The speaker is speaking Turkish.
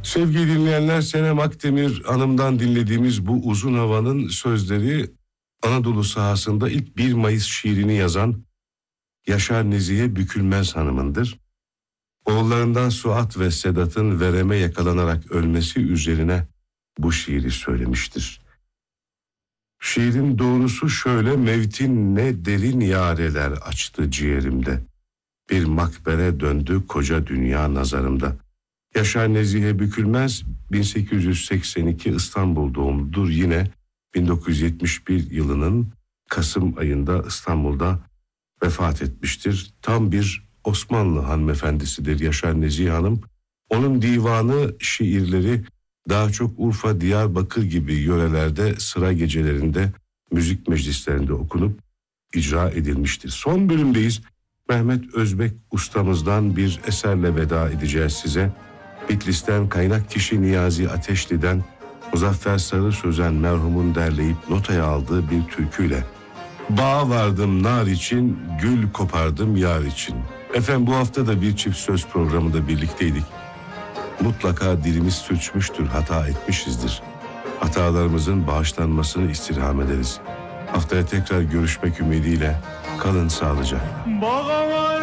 Sevgili dinleyenler, Senem Akdemir Hanım'dan dinlediğimiz bu uzun havanın sözleri Anadolu sahasında ilk 1 Mayıs şiirini yazan Yaşar Nezihe Bükülmez Hanım'ındır. Oğullarından Suat ve Sedat'ın vereme yakalanarak ölmesi üzerine bu şiiri söylemiştir. Şiirin doğrusu şöyle: mevtin ne derin yareler açtı ciğerimde. Bir makbere döndü koca dünya nazarımda. Yaşar Nezihe Bükülmez 1882 İstanbul doğumludur. Yine 1971 yılının Kasım ayında İstanbul'da vefat etmiştir. Tam bir Osmanlı hanımefendisidir Yaşar Nezihe Hanım. Onun divanı, şiirleri daha çok Urfa, Diyarbakır gibi yörelerde sıra gecelerinde, müzik meclislerinde okunup icra edilmiştir. Son bölümdeyiz. Mehmet Özbek ustamızdan bir eserle veda edeceğiz size. Bitlis'ten kaynak kişi Niyazi Ateşli'den Muzaffer Sarı Sözen merhumun derleyip notaya aldığı bir türküyle "Bağa vardım nar için, gül kopardım yar için." Efendim, bu hafta da bir çift söz programında birlikteydik. Mutlaka dilimiz sürçmüştür, hata etmişizdir. Hatalarımızın bağışlanmasını istirham ederiz. Haftaya tekrar görüşmek ümidiyle kalın sağlıcakla.